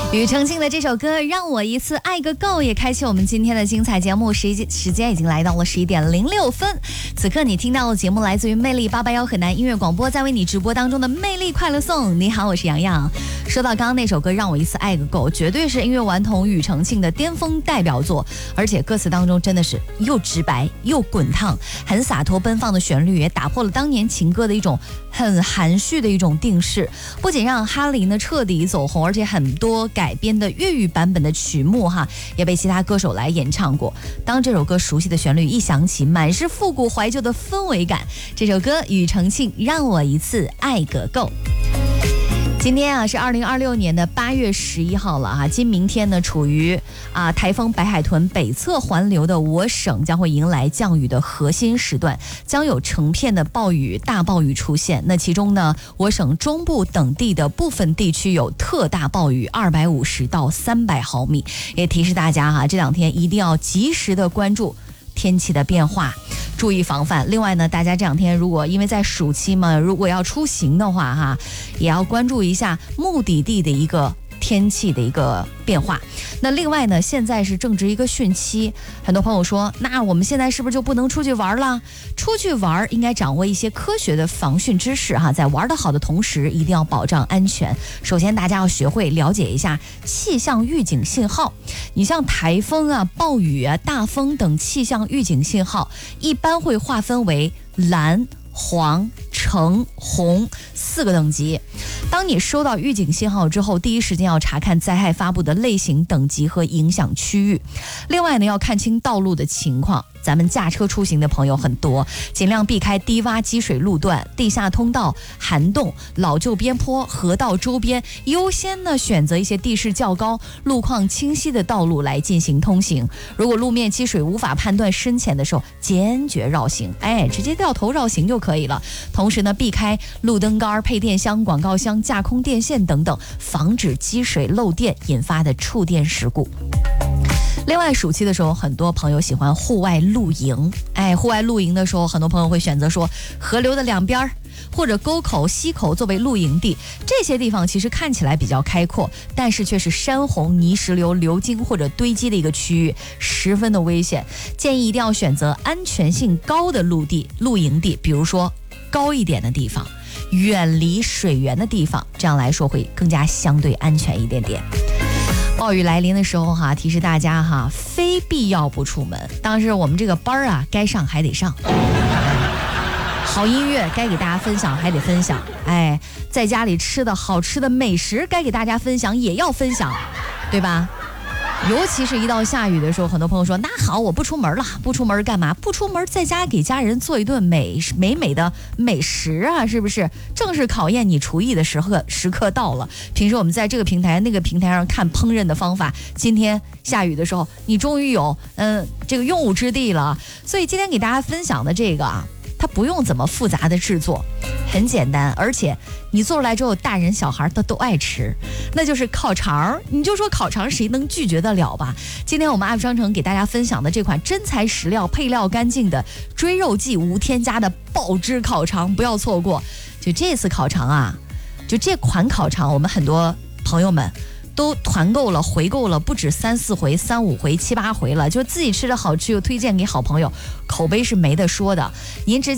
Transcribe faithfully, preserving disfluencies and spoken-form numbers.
庾澄庆的这首歌《让我一次爱个够》也开启我们今天的精彩节目，时时间已经来到了十一点零六分。此刻你听到的节目来自于魅力八八幺河南音乐广播，在为你直播当中的魅力快乐颂。你好，我是洋洋。说到刚刚那首歌《让我一次爱个够》，绝对是音乐顽童庾澄庆的巅峰代表作，而且歌词当中真的是又直白又滚烫，很洒脱奔放的旋律也打破了当年情歌的一种很含蓄的一种定式，不仅让哈林呢彻底走红，而且很多改编的粤语版本的曲目哈也被其他歌手来演唱过。当这首歌熟悉的旋律一响起，满是复古怀旧的氛围感。这首歌庾澄庆《让我一次爱个够》。今天啊是二零二六年的八月十一号了啊，今明天呢处于啊台风白海豚北侧环流的我省将会迎来降雨的核心时段，将有成片的暴雨大暴雨出现。那其中呢，我省中部等地的部分地区有特大暴雨二百五十到三百毫米，也提示大家哈、啊，这两天一定要及时的关注天气的变化，注意防范。另外呢，大家这两天如果因为在暑期嘛，如果要出行的话哈，也要关注一下目的地的一个天气的一个变化。那另外呢，现在是正值一个汛期，很多朋友说，那我们现在是不是就不能出去玩了？出去玩应该掌握一些科学的防汛知识哈，在玩得好的同时，一定要保障安全。首先，大家要学会了解一下气象预警信号。你像台风啊、暴雨啊、大风等气象预警信号，一般会划分为蓝、黄、橙、红四个等级。当你收到预警信号之后，第一时间要查看灾害发布的类型、等级和影响区域。另外呢，要看清道路的情况。咱们驾车出行的朋友很多，尽量避开低洼积水路段、地下通道、涵洞、老旧边坡、河道周边，优先呢选择一些地势较高、路况清晰的道路来进行通行。如果路面积水无法判断深浅的时候，坚决绕行，哎，直接掉头绕行就可以了。同时呢，避开路灯杆、配电箱、广告箱、架空电线等等，防止积水漏电引发的触电事故。另外，暑期的时候，很多朋友喜欢户外露营。哎，户外露营的时候，很多朋友会选择说河流的两边或者沟口、溪口作为露营地。这些地方其实看起来比较开阔，但是却是山洪、泥石流流经或者堆积的一个区域，十分的危险。建议一定要选择安全性高的陆地、露营地，比如说高一点的地方，远离水源的地方，这样来说会更加相对安全一点点。暴雨来临的时候哈，提示大家哈，非必要不出门。当时我们这个班啊，该上还得上，好音乐该给大家分享还得分享，哎，在家里吃的好吃的美食该给大家分享也要分享，对吧？尤其是一到下雨的时候，很多朋友说，那好，我不出门了，不出门干嘛？不出门在家给家人做一顿美美美的美食啊，是不是？正是考验你厨艺的时刻时刻到了。平时我们在这个平台那个平台上看烹饪的方法，今天下雨的时候，你终于有嗯这个用武之地了。所以今天给大家分享的这个啊，它不用怎么复杂的制作，很简单，而且你做出来之后，大人小孩他都爱吃，那就是烤肠。你就说烤肠谁能拒绝得了吧？今天我们 app 商城给大家分享的这款真材实料、配料干净的追肉季无添加的爆汁烤肠，不要错过。就这次烤肠啊，就这款烤肠，我们很多朋友们都团购了、回购了，不止三四回、三五回、七八回了，就自己吃的好吃，又推荐给好朋友，口碑是没得说的。您直接